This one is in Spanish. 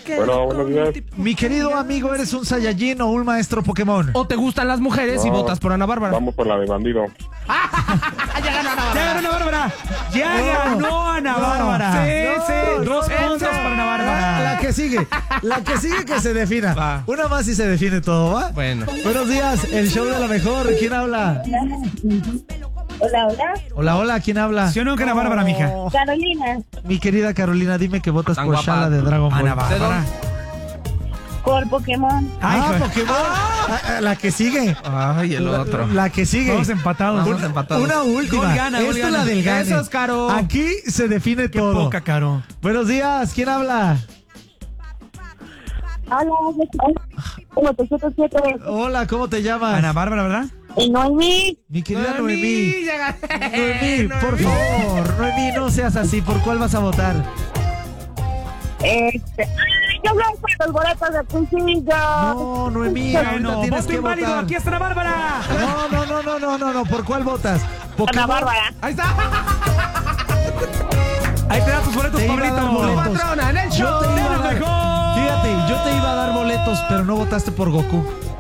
Bueno, buenos días. Mi querido amigo, ¿eres un Saiyajin o un maestro Pokémon? ¿O te gustan las mujeres y No, votas por Ana Bárbara? Vamos por la de bandido. Ya ganó Ana Ya ganó Ana Bárbara. Ya ganó Ana Bárbara. Sí, Dos puntos para Ana Bárbara. La que sigue que se defina. Va. Una más y se define todo, ¿va? Bueno. Buenos días, el show de la mejor. ¿Quién habla? Hola, hola. Hola, hola, ¿quién habla? ¿Sí o no que Ana Bárbara, mija? Carolina, Mi querida Carolina, dime que votas Tan por guapa. Shala de Dragon Ball. Ana Bárbara. por Pokémon. Ay, hijo. Pokémon. La que sigue. Ay, el otro. La que sigue. Vamos empatados. Vamos empatados. Una última. Gol gana, gol Esta es gana. la del gane. Eso es Caro. Aquí se define Qué todo. poca, Caro. Buenos días, ¿quién habla? Hola, 777. Hola, ¿cómo te llamas? Ana Bárbara, ¿verdad? Y Noemí, Mi querida Noemí. ya gané. Noemí, por favor, Noemí, no seas así. ¿Por cuál vas a votar? yo voy por los boletos de Cuchillo. No, Noemí, ahorita Bueno, tienes voto que inválido. votar. Aquí está Ana Bárbara. No. ¿Por cuál votas? Ana Pokémon. Bárbara. Ahí está. Ahí te da tus boletos, Te iba a dar Pablito. boletos. Patrona, en el Yo show te de iba a la dar, mejor. fíjate, yo te iba a dar boletos, pero no votaste por Goku.